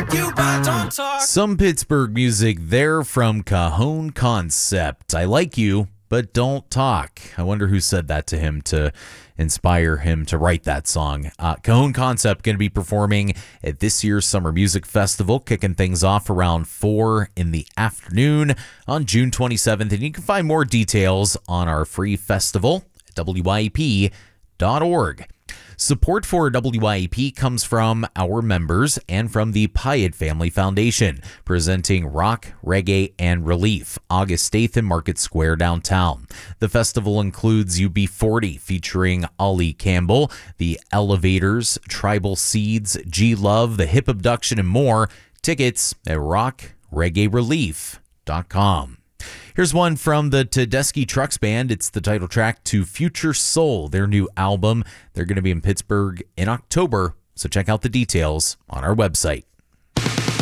you, but don't talk. Some Pittsburgh music there from Cajon Concept. I like you, but don't talk. I wonder who said that to him to inspire him to write that song. Cajon Concept going to be performing at this year's Summer Music Festival, kicking things off around 4 in the afternoon on June 27th. And you can find more details on our free festival at wyep.org. Support for WYAP comes from our members and from the Pyatt Family Foundation, presenting Rock, Reggae, and Relief, August 8th in Market Square downtown. The festival includes UB40, featuring Ollie Campbell, The Elevators, Tribal Seeds, G-Love, The Hip Abduction, and more. Tickets at rockreggaerelief.com. Here's one from the Tedeschi Trucks Band. It's the title track to Future Soul, their new album. They're going to be in Pittsburgh in October, so check out the details on our website.